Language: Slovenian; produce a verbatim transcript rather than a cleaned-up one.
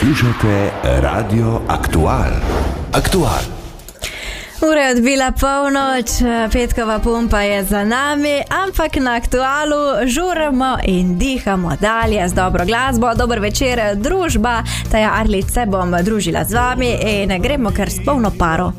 Poslušate Radio Aktual. Aktual. Ura je odbila polnoč, petkova pumpa je za nami, ampak na Aktualu žuramo in dihamo dalje z dobro glasbo. Dober večer, družba, Taja Arlič se bom družila z vami in gremo kar s polno paro